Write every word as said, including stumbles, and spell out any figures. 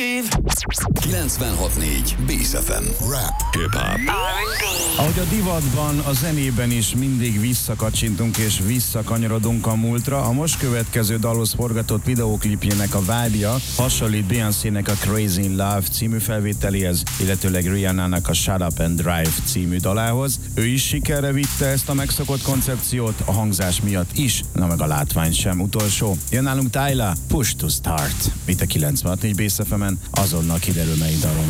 kilencvenhat négy Bész ef em. Rap, hip-hop. Ahogy a divatban, a zenében is mindig visszakacsintunk és visszakanyarodunk a múltra, a most következő dalhoz forgatott videóklipjének a vibe-ja hasonlít Beyoncének a Crazy in Love című felvételéhez, illetőleg Rihannának a Shut Up and Drive című dalához. Ő is sikerre vitte ezt a megszokott koncepciót, a hangzás miatt is, na meg a látvány sem utolsó. Jön nálunk Tyla, Push to Start. Itt a kilencvenhat négy Bész ef emen, azonnal kiderül, melyik dalról